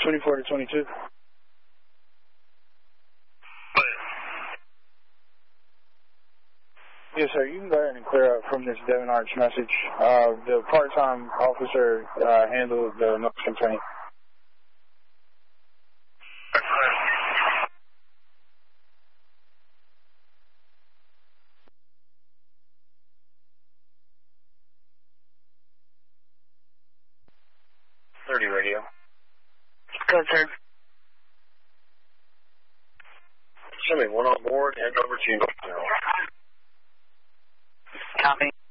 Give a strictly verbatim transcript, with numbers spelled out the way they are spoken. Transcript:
twenty-four to twenty-two. Yes, sir. You can go ahead and clear up from this Devon Arch message. Uh, the part-time officer uh, handled the noise complaint. thirty radio. Go, sir. Show me one on board, head over to you. Copy.